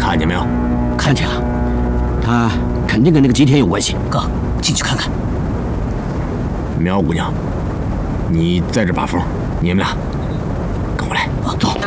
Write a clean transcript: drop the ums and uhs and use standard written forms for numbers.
看见没有？ 看见了，他肯定跟那个吉田有关系。 哥，进去看看。 苗姑娘，你在这把风，你们俩跟我来。 走。